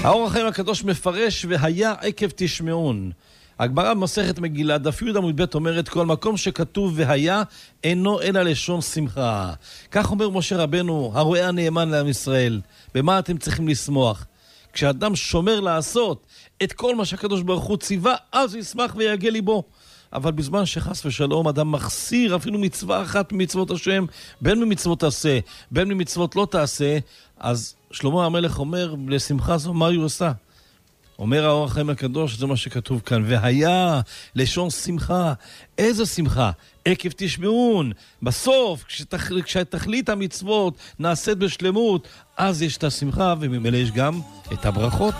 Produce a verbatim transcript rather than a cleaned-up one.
האור החיים הקדוש מפרש והיה עקב תשמעון. הגמרא במסכת מגילה דף י' עמוד ב' אומרת כל מקום שכתוב והיה אינו אלא לשון שמחה. כך אומר משה רבנו, הרואה הנאמן לעם ישראל. במה אתם צריכים לשמוח? כשאדם שומר לעשות את כל מה שהקדוש ברוך הוא ציווה, אז הוא ישמח ויגע ליבו. אבל בזמן שחס ושלום אדם מחסיר אפילו מצווה אחת ממצוות השם, בין ממצוות תעשה, בין ממצוות לא תעשה, אז שלמה המלך אומר, לשמחה זו מה הוא עושה? אומר האור החיים הקדוש, זה מה שכתוב כאן, והיה לשון שמחה. איזה שמחה? עקב תשמעון. בסוף, כשתח... כשתכלית המצוות נעשית בשלמות, אז יש את השמחה, וממילא יש גם את הברכות.